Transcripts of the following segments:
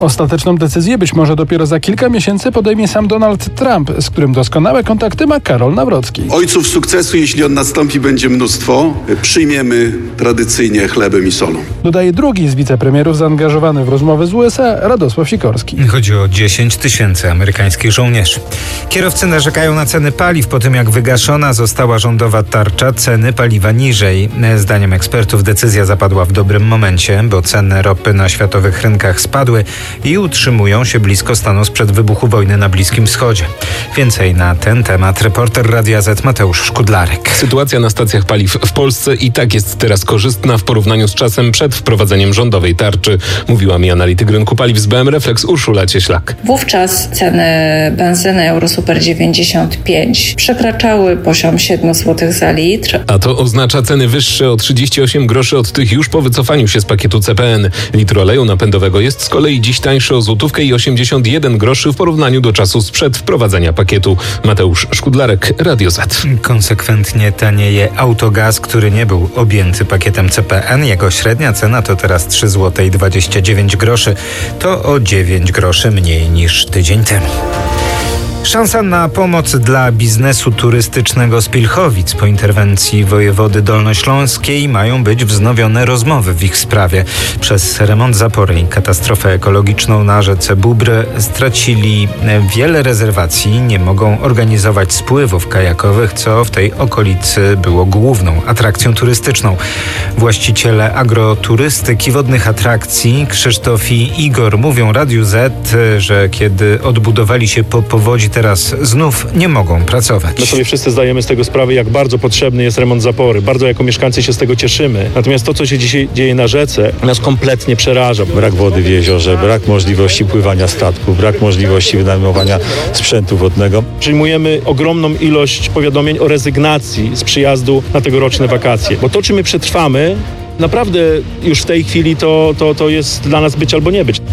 Ostateczną decyzję być może dopiero za kilka miesięcy podejmie sam Donald Trump, z którym doskonałe kontakty ma Karol Nawrocki. Ojców sukcesu, jeśli on nastąpi, będzie mnóstwo. Przyjmiemy tradycyjnie chlebem i solą. Dodaje drugi z wicepremierów zaangażowany w rozmowy z USA, Radosław Sikorski. Chodzi o 10 000 amerykańskich żołnierzy. Kierowcy narzekają na ceny paliw po tym, jak wygaszona została rządowa tarcza, ceny paliwa niżej. Zdaniem ekspertów decyzja zapadła w dobrym momencie, bo ceny ropy na światowych rynkach spadły i utrzymują się blisko stanu sprzed wybuchu wojny na Bliskim Wschodzie. Więcej na ten temat reporter Radia Z Mateusz Szkudlarek. Sytuacja na stacjach paliw w Polsce i tak jest teraz korzystna w porównaniu z czasem przed wprowadzeniem rządowej tarczy, mówiła mi analityk rynku paliw z BM Reflex Urszula Cieślak. Wówczas ceny benzyny Eurosuper 95 przekraczały poziom 7 zł za litr. A to oznacza ceny wyższe o 38 groszy od tych już po wycofaniu się z pakietu CPN. Litr oleju napędowego jest z kolei dziś tańszy o złotówkę i 81 groszy w porównaniu do czasu sprzed wprowadzenia pakietu. Mateusz Szkudlarek, Radio Z. Konsekwentnie tanieje autogaz, który nie był objęty pakietem CPN. Jego średnia cena to teraz 3,29 zł. To o 9 groszy mniej niż tydzień temu. Szansa na pomoc dla biznesu turystycznego z Pilchowic. Po interwencji wojewody dolnośląskiej mają być wznowione rozmowy w ich sprawie. Przez remont zapory i katastrofę ekologiczną na rzece Bóbr stracili wiele rezerwacji. Nie mogą organizować spływów kajakowych, co w tej okolicy było główną atrakcją turystyczną. Właściciele agroturystyki wodnych atrakcji Krzysztof i Igor mówią Radiu Z, że kiedy odbudowali się po powodzi, teraz znów nie mogą pracować. My sobie wszyscy zdajemy z tego sprawę, jak bardzo potrzebny jest remont zapory. Bardzo jako mieszkańcy się z tego cieszymy. Natomiast to, co się dzisiaj dzieje na rzece, nas kompletnie przeraża. Brak wody w jeziorze, brak możliwości pływania statków, brak możliwości wynajmowania sprzętu wodnego. Przyjmujemy ogromną ilość powiadomień o rezygnacji z przyjazdu na tegoroczne wakacje. Bo to, czy my przetrwamy, naprawdę już w tej chwili to jest dla nas być albo nie być.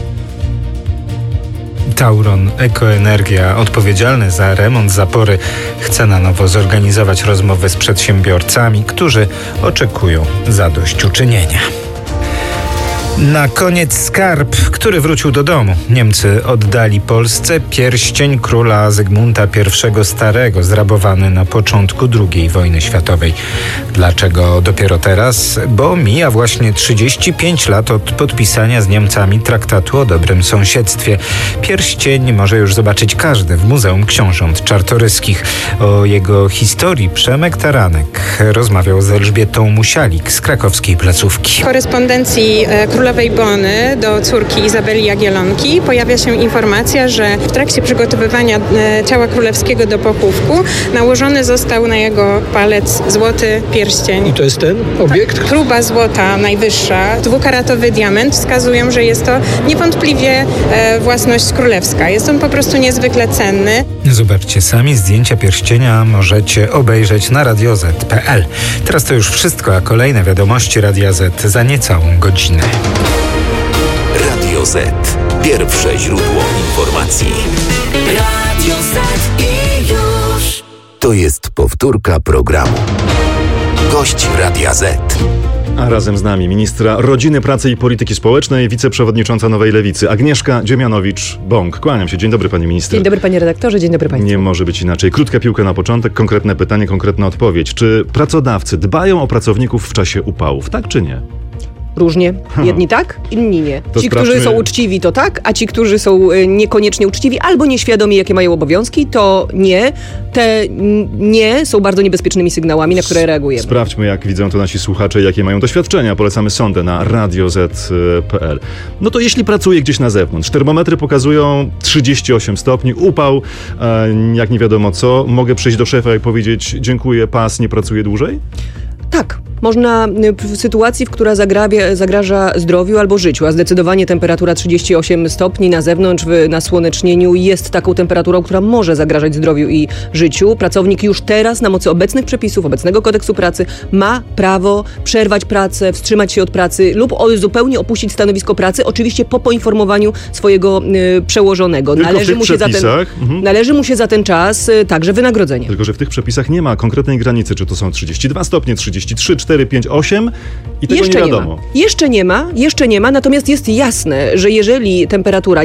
Tauron Ekoenergia, odpowiedzialny za remont zapory, chce na nowo zorganizować rozmowy z przedsiębiorcami, którzy oczekują zadośćuczynienia. Na koniec skarb, który wrócił do domu. Niemcy oddali Polsce pierścień króla Zygmunta I Starego, zrabowany na początku II wojny światowej. Dlaczego dopiero teraz? Bo mija właśnie 35 lat od podpisania z Niemcami traktatu o dobrym sąsiedztwie. Pierścień może już zobaczyć każdy w Muzeum Książąt Czartoryskich. O jego historii Przemek Taranek rozmawiał z Elżbietą Musialik z krakowskiej placówki. W korespondencji królowej Bony do córki Izabeli Jagiellonki pojawia się informacja, że w trakcie przygotowywania ciała królewskiego do pochówku nałożony został na jego palec złoty pierścień. I to jest ten obiekt? Próba złota najwyższa, 2-karatowy diament wskazują, że jest to niewątpliwie własność królewska. Jest on po prostu niezwykle cenny. Zobaczcie sami, zdjęcia pierścienia możecie obejrzeć na radioz.pl. Teraz to już wszystko, a kolejne wiadomości Radia Z za niecałą godzinę. Radio Z. Pierwsze źródło informacji. Radio Z i już. To jest powtórka programu. Gość Radia Z. A razem z nami ministra Rodziny, Pracy i Polityki Społecznej, wiceprzewodnicząca Nowej Lewicy Agnieszka Dziemianowicz-Bąk. Kłaniam się. Dzień dobry, pani minister. Dzień dobry, panie redaktorze. Dzień dobry, państwu. Nie może być inaczej. Krótka piłka na początek, konkretne pytanie, konkretna odpowiedź. Czy pracodawcy dbają o pracowników w czasie upałów, tak czy nie? Różnie. Jedni tak, inni nie. Ci, którzy są uczciwi, to tak, a ci, którzy są niekoniecznie uczciwi albo nieświadomi, jakie mają obowiązki, to nie. Te nie są bardzo niebezpiecznymi sygnałami, na które reagujemy. Sprawdźmy, jak widzą to nasi słuchacze, jakie mają doświadczenia. Polecamy sondę na radioz.pl. No to jeśli pracuję gdzieś na zewnątrz, termometry pokazują 38 stopni, upał, jak nie wiadomo co, mogę przyjść do szefa i powiedzieć: dziękuję, pas, nie pracuję dłużej? Tak. Można w sytuacji, w która zagraża zdrowiu albo życiu, a zdecydowanie temperatura 38 stopni na zewnątrz, na słonecznieniu jest taką temperaturą, która może zagrażać zdrowiu i życiu. Pracownik już teraz na mocy obecnych przepisów, obecnego kodeksu pracy ma prawo przerwać pracę, wstrzymać się od pracy lub zupełnie opuścić stanowisko pracy, oczywiście po poinformowaniu swojego przełożonego. Należy mu się za ten czas także wynagrodzenie. Tylko że w tych przepisach nie ma konkretnej granicy, czy to są 32 stopnie, 33, 4, 5, 8 i tego nie wiadomo. Jeszcze nie ma, natomiast jest jasne, że jeżeli temperatura